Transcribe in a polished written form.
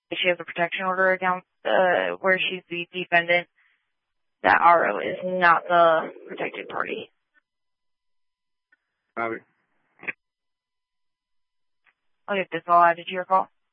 if she has a protection order account, where she's the defendant, that RO is not the protected party. Copy. Okay, that's all added to your call.